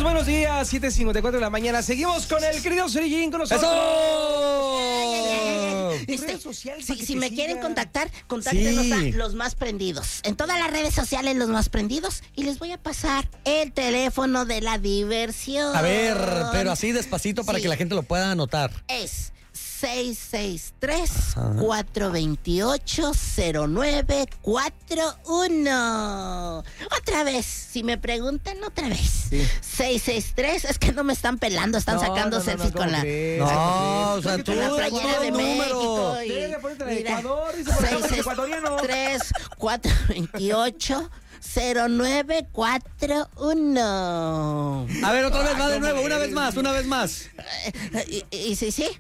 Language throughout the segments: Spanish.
Amigos, buenos días, 7:54 de la mañana. Seguimos con el querido Cerillín con nosotros. Redes sociales, si me quieren contactar, contáctenos a Los Más Prendidos. En todas las redes sociales, Los Más Prendidos. Y les voy a pasar el teléfono de la diversión. A ver, pero así despacito para que la gente lo pueda anotar. Es 663-428-0941. Otra vez, si me preguntan otra vez. 663, es que no me están pelando, están sacando selfies con la... No, o sea, tú la playera de México. Debe ponerte la de Mira, Ecuador, dice por acá, el ecuatoriano. 663-428-0941. A ver, otra vez, va de nuevo, una vez más. ¿Y sí? ¿Y sí?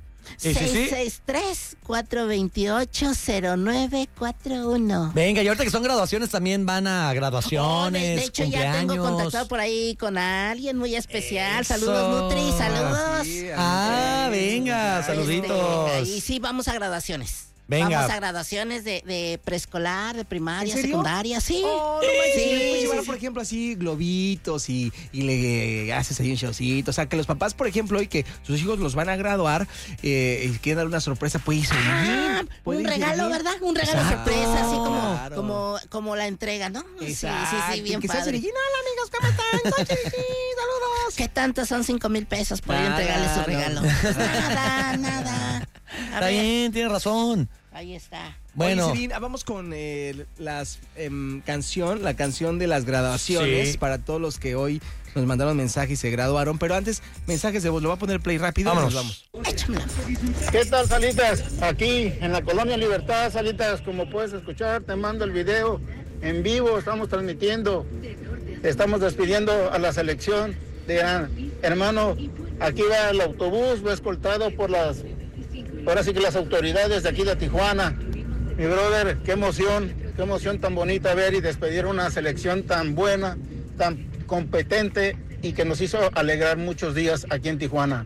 663-428-0941. Venga, y ahorita que son graduaciones también van a graduaciones, de hecho, cumpleaños. ya tengo contactado por ahí con alguien muy especial. Eso. Saludos, Nutri, saludos. Venga, saluditos. Ahí sí, vamos a graduaciones. Venga. Vamos a graduaciones de preescolar, de primaria, ¿En serio? secundaria, sí. Oh, no manches, Sí, le puedes llevar, sí. por ejemplo, así globitos y le haces ahí un showcito. O sea, que los papás, por ejemplo, hoy que sus hijos los van a graduar y quieren dar una sorpresa, puede irse bien. Un regalo, ¿verdad? Un regalo Exacto. sorpresa, así Claro. como la entrega, ¿no? Exacto. Sí, bien que sea padre. Cerillín. Hola, amigos, ¿cómo están? Soy Cerillín, saludos. ¿Qué tanto son 5,000 pesos por ir a Nada, entregarle su no. regalo? Nada. A Está ver, bien, tienes razón. ahí está. Bueno. Oye, Cerillín, vamos con la canción de las graduaciones Sí. para todos los que hoy nos mandaron mensajes y se graduaron. Pero antes, mensajes de voz. Lo voy a poner play rápido. Vámonos. Y nos vamos. Échamela. ¿Qué tal, Salitas? Aquí en la Colonia Libertad, Salitas, como puedes escuchar, te mando el video en vivo, estamos transmitiendo, estamos despidiendo a la selección de hermano, aquí va el autobús, va escoltado por ahora sí que las autoridades de aquí de Tijuana. Mi brother, qué emoción tan bonita ver y despedir una selección tan buena, tan competente y que nos hizo alegrar muchos días aquí en Tijuana.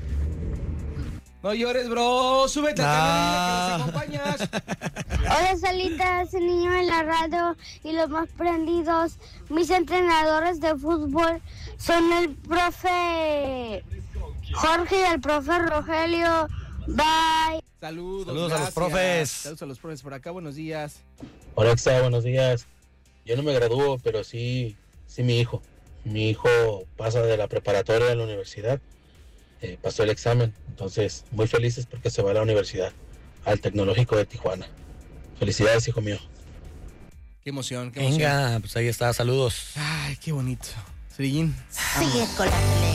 No llores, bro. Súbete al camión que nos acompañas. Hola, Salitas, el niño de la radio y los más prendidos. Mis entrenadores de fútbol son el profe Jorge y el profe Rogelio. Bye. Saludos A los gracias. profes. Saludos a los profes por acá. Buenos días. Hola, Exa, buenos días. Yo no me gradúo, pero sí mi hijo. Mi hijo pasa de la preparatoria a la universidad. Pasó el examen. Entonces, muy felices porque se va a la universidad, al Tecnológico de Tijuana. Felicidades, hijo mío. Qué emoción, qué emoción. Venga, pues ahí está, saludos. Ay, qué bonito. Cerillín. Sigue con la tele.